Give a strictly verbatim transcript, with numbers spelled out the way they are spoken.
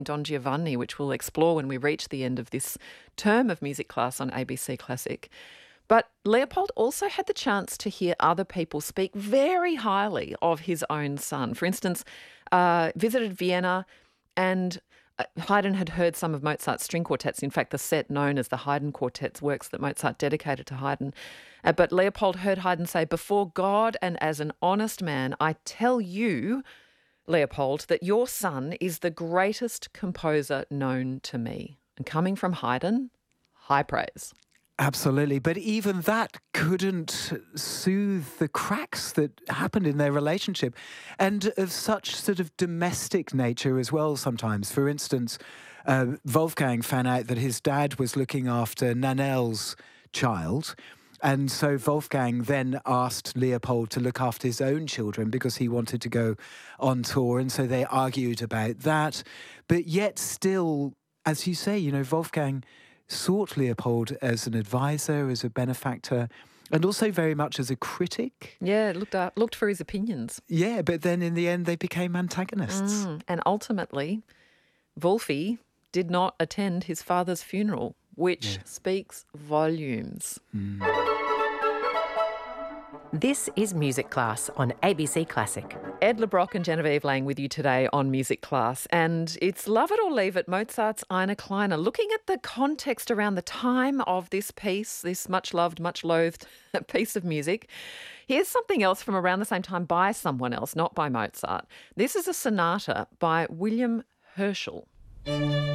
Don Giovanni, which we'll explore when we reach the end of this term of music class on A B C Classic. But Leopold also had the chance to hear other people speak very highly of his own son. For instance, uh, visited Vienna, and uh, Haydn had heard some of Mozart's string quartets. In fact, the set known as the Haydn Quartets, works that Mozart dedicated to Haydn. Uh, but Leopold heard Haydn say, "Before God and as an honest man, I tell you, Leopold, that your son is the greatest composer known to me." And coming from Haydn, high praise. Absolutely. But even that couldn't soothe the cracks that happened in their relationship, and of such sort of domestic nature as well sometimes. For instance, uh, Wolfgang found out that his dad was looking after Nanel's child. And so Wolfgang then asked Leopold to look after his own children because he wanted to go on tour. And so they argued about that. But yet still, as you say, you know, Wolfgang sought Leopold as an advisor, as a benefactor, and also very much as a critic. Yeah, looked up, looked for his opinions. Yeah, but then in the end they became antagonists. Mm. And ultimately, Wolfie did not attend his father's funeral, which Yeah. speaks volumes. Mm. This is Music Class on A B C Classic. Ed LeBrock and Genevieve Lang with you today on Music Class. And it's Love It or Leave It, Mozart's Eine Kleine. Looking at the context around the time of this piece, this much-loved, much-loathed piece of music, here's something else from around the same time by someone else, not by Mozart. This is a sonata by William Herschel.